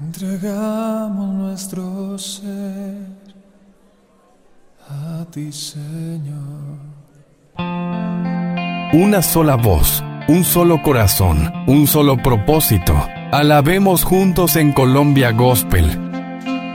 Entregamos nuestro ser a ti, Señor. Una sola voz, un solo corazón, un solo propósito. Alabemos juntos en Colombia Gospel.